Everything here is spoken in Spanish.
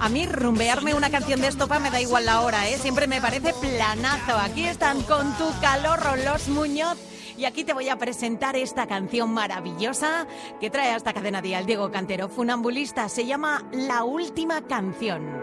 A mí rumbearme una canción de Estopa me da igual la hora, ¿eh? Siempre me parece planazo. Aquí están con Tu Calorro, Los Muñoz. Y aquí te voy a presentar esta canción maravillosa que trae a esta cadena dial Diego Cantero, funambulista. Se llama La Última Canción.